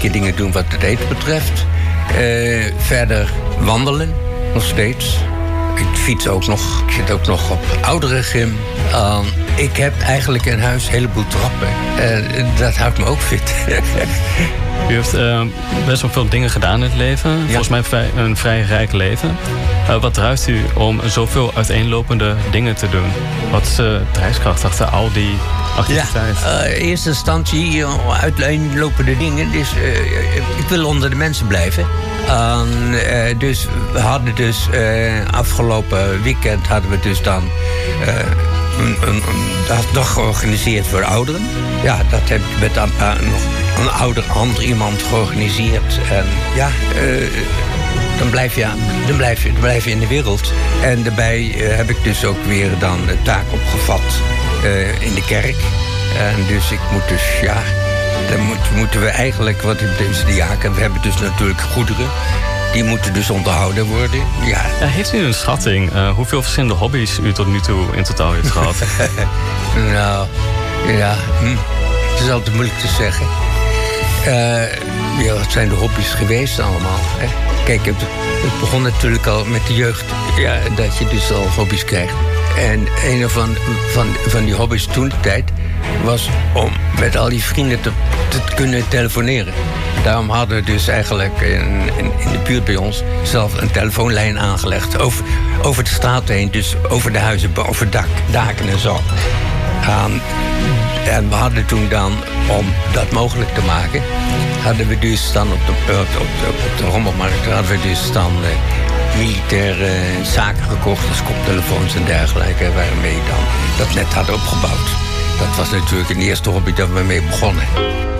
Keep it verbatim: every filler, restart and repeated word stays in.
beetje dingen doen wat het eten betreft. Uh, verder wandelen, nog steeds. Ik fiets ook nog. Ik zit ook nog op ouderengym. Uh, ik heb eigenlijk in huis een heleboel trappen. Uh, dat houdt me ook fit. U heeft uh, best wel veel dingen gedaan in het leven. Ja. Volgens mij vrij, een vrij rijk leven. Uh, wat drijft u om zoveel uiteenlopende dingen te doen? Wat is de drijfkracht achter al die activiteiten? Ja, uh, in eerste instantie uh, uiteenlopende dingen. Dus uh, ik wil onder de mensen blijven. Uh, uh, dus we hadden dus uh, afgelopen weekend hadden we dus dan uh, een, een, een dag georganiseerd voor ouderen. Ja, dat heb ik met een paar nog een ouder ander iemand georganiseerd. En ja, uh, dan, blijf je, dan, blijf je, dan blijf je in de wereld. En daarbij uh, heb ik dus ook weer dan de taak opgevat uh, in de kerk. En dus ik moet dus, ja, dan moet, moeten we eigenlijk, wat ik dus de jaken, we hebben dus natuurlijk goederen. Die moeten dus onderhouden worden. Ja. Ja, heeft u een schatting uh, hoeveel verschillende hobby's u tot nu toe in totaal heeft gehad? Nou, ja, hm. Het is altijd moeilijk te zeggen. Uh, ja, wat zijn de hobby's geweest allemaal? Hè? Kijk, het, het begon natuurlijk al met de jeugd. Ja, dat je dus al hobby's krijgt. En een van, van, van die hobby's toen de tijd was om met al die vrienden te, te kunnen telefoneren. Daarom hadden we dus eigenlijk in, in, in de buurt bij ons zelf een telefoonlijn aangelegd. Over, over de straat heen, dus over de huizen, over dak, daken en zo. Um, en we hadden toen dan, om dat mogelijk te maken, hadden we dus dan op de, op de, op de rommelmarkt hadden we dus dan uh, militaire zaken gekocht, dus koptelefoons en dergelijke, waarmee we dan dat net hadden opgebouwd. Dat was natuurlijk een eerste hobby dat we mee begonnen.